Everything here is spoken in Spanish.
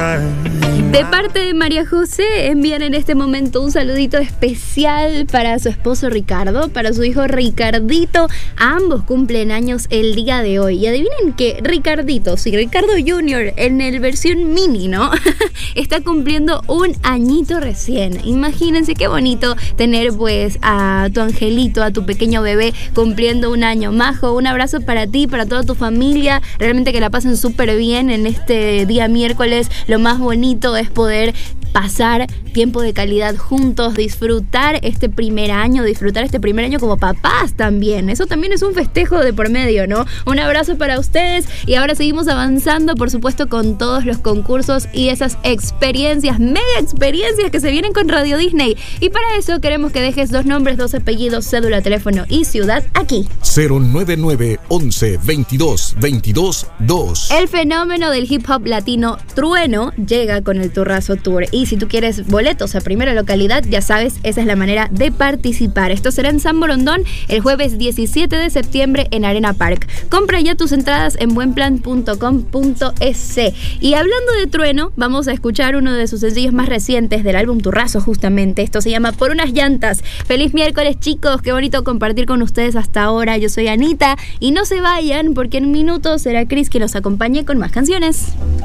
De parte de María José, envían en este momento un saludito especial para su esposo Ricardo, para su hijo Ricardito. Ambos cumplen años el día de hoy. Y adivinen que Ricardito, sí, Ricardo Jr. en el versión mini, ¿no? Está cumpliendo un añito recién. Imagínense qué bonito tener pues a tu angelito, a tu pequeño bebé cumpliendo un año. Majo, un abrazo para ti, para toda tu familia. Realmente que la pasen súper bien en este día miércoles. Lo más bonito es poder pasar tiempo de calidad juntos, disfrutar este primer año como papás también. Eso también es un festejo de por medio, ¿no? Un abrazo para ustedes y ahora seguimos avanzando, por supuesto, con todos los concursos y esas experiencias, mega experiencias que se vienen con Radio Disney. Y para eso queremos que dejes 2 nombres, 2 apellidos, cédula, teléfono y ciudad aquí. 099 11 22 22 2. El fenómeno del hip hop latino Trueno llega con el Turrazo Tour. Y si tú quieres boletos a primera localidad, ya sabes, esa es la manera de participar. Esto será en San Borondón el jueves 17 de septiembre en Arena Park. Compra ya tus entradas en buenplan.com.es. Y hablando de Trueno, vamos a escuchar uno de sus sencillos más recientes del álbum Turrazo, justamente. Esto se llama Por unas llantas. Feliz miércoles, chicos. Qué bonito compartir con ustedes hasta ahora. Yo soy Anita y no se vayan porque en minutos será Chris quien los acompañe con más canciones.